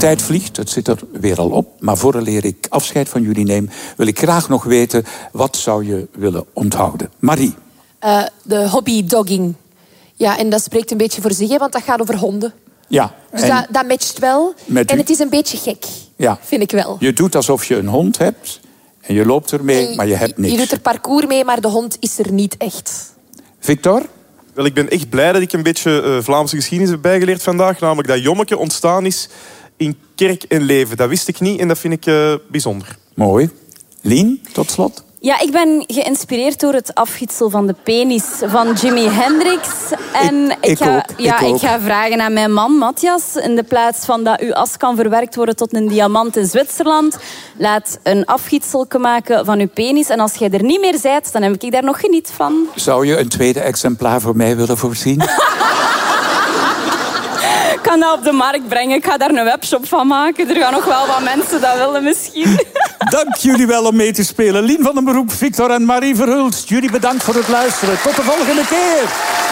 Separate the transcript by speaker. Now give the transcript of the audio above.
Speaker 1: tijd vliegt, het zit er weer al op. Maar vooraleer ik afscheid van jullie neem, wil ik graag nog weten, wat zou je willen onthouden? Marie?
Speaker 2: De hobby dogging. Ja, en dat spreekt een beetje voor zich, hè, want dat gaat over honden.
Speaker 1: Ja.
Speaker 2: Dus dat matcht wel. En het is een beetje gek, vind ik wel.
Speaker 1: Je doet alsof je een hond hebt en je loopt ermee, maar je hebt niks.
Speaker 2: Je doet er parcours mee, maar de hond is er niet echt.
Speaker 1: Victor?
Speaker 3: Wel, ik ben echt blij dat ik een beetje Vlaamse geschiedenis heb bijgeleerd vandaag. Namelijk dat Jommeke ontstaan is in kerk en leven. Dat wist ik niet en dat vind ik bijzonder.
Speaker 1: Mooi. Lien, tot slot?
Speaker 4: Ja, ik ben geïnspireerd door het afgietsel van de penis van Jimi Hendrix. En ik ga vragen aan mijn man, Matthias. In de plaats van dat uw as kan verwerkt worden tot een diamant in Zwitserland, laat een afgietselke maken van uw penis. En als jij er niet meer bent, dan heb ik daar nog geniet van.
Speaker 1: Zou je een tweede exemplaar voor mij willen voorzien?
Speaker 4: Ik kan dat op de markt brengen. Ik ga daar een webshop van maken. Er gaan nog wel wat mensen dat willen misschien.
Speaker 1: Dank jullie wel om mee te spelen. Lien van den Broek, Victor en Marie Verhulst. Jullie bedankt voor het luisteren. Tot de volgende keer.